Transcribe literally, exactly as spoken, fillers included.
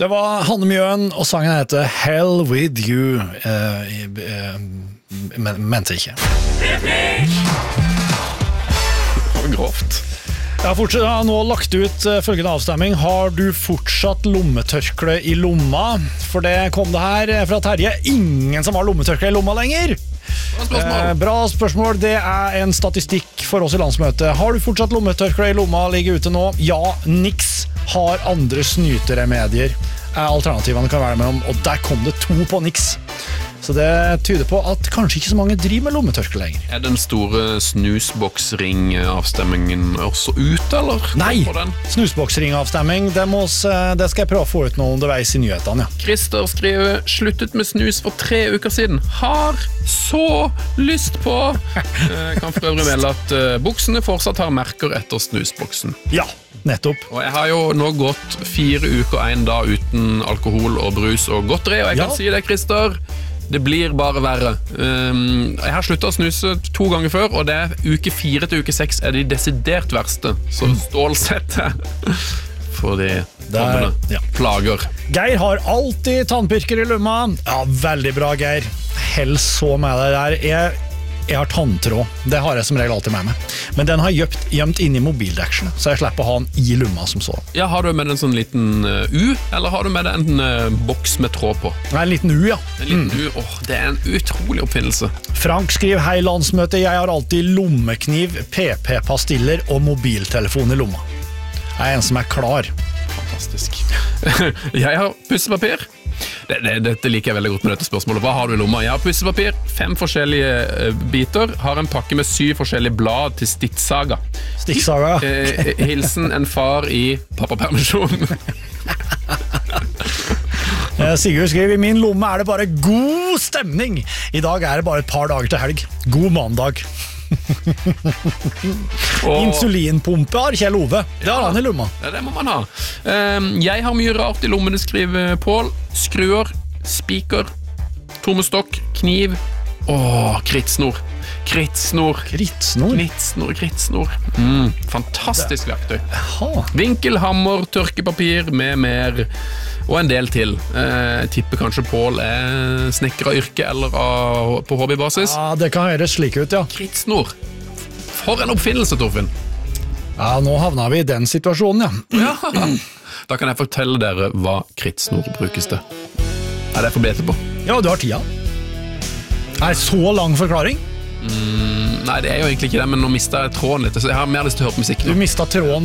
Det var Hanne Mjøen, og sangen heter Hell With You. Uh, uh, men, mente ikke. Grovt. Jeg har, fortsatt, jeg har nå lagt ut uh, følgende avstemming. Har du fortsatt lommetørkle i lomma? For det kom det her fra Terje. Ingen som har lommetørkle i lomma lenger. Bra spørsmål. Eh, bra spørsmål. Det er en statistikk for oss i landsmøtet. Har du fortsatt lommetørkle i lomma ligger ute nå? Ja, niks. Har andre snyteremedier. Eh, alternativene kan være mellom, og der kom det to på niks. Så det tyder på at kanskje ikke så mange driver med lommetørkle lenger. Er den store snusboksring-avstemmingen også ute, eller? Nei, snusboksring-avstemming, det, må, det skal jeg prøve å få ut noe underveis i nyhetene, ja. Christer skriver, sluttet med snus for tre uker siden. Har så lyst på. Jeg kan for øvrig melde at buksene fortsatt har merker etter snusboksen. Ja, nettopp. Og jeg har jo nå gått fire uker en dag uten alkohol og brus og godteri, og jeg kan Ja. si det, Christer, det blir bare verre. Um, jeg har sluttet å snuse to ganger før, og det er uke fire til uke seks er de desidert verste. Så stålsette for de kommende ja. plager. Geir har alltid tannpirker i lomma. Ja, veldig bra, Geir. Hell så med deg der. Jeg, jeg har tanntråd. Det har jeg som regel alltid med meg. Men den har gjemt, gjemt inn i mobildekselet, så jeg slipper å ha den i lomma som så. Ja, har du med deg en sånn liten uh, U, eller har du med deg en uh, boks med tråd på? Nei, en liten U, ja. En liten mm. U, åh, det er en utrolig oppfinnelse. Frank skriver, hei landsmøte, jeg har alltid lommekniv, P P-pastiller og mobiltelefon i lomma. Jeg er en som er klar. Fantastisk. Jeg har pussepapir. Det, det, dette liker jeg veldig godt med dette spørsmålet. Hva har du i lomma? Jeg har pussepapir, fem forskjellige uh, biter, har en pakke med syv forskjellige blad til stikksaga. Stikksaga? Eh, hilsen en far i pappapermisjon. Sigurd skriver, i min lomme er det bare god stemning. I dag er det bare et par dager til helg. God mandag. Og insulinpumpe har Kjell Ove. Det har han i lomma. Ja, det må man ha. Um, jeg har mye rart i lommene, skriver Paul. Skruer, spiker, tommestokk, kniv. Åh, krittsnor. Krittsnor. Krittsnor? Krittsnor, krittsnor. Mm, fantastisk verktøy. Aha. Vinkelhammer, tørkepapir med mer, og en del til. Eh, jeg tipper kanskje Paul er snekker av yrke eller av, på hobbybasis. Ja, det kan høres slik ut, ja. Krittsnor. For en oppfinnelse, Torfinn. Ja, nå havna vi i den situasjonen, ja. Ja. Da kan jeg fortelle dere hva krittsnor brukes til. Er det for bete på? Ja, du har tida. Er det så lang forklaring? Mm, nei, det er jo egentlig ikke det, men nå mistet jeg tråden litt, så jeg har mer lyst til å høre på musikken. Du mistet tråden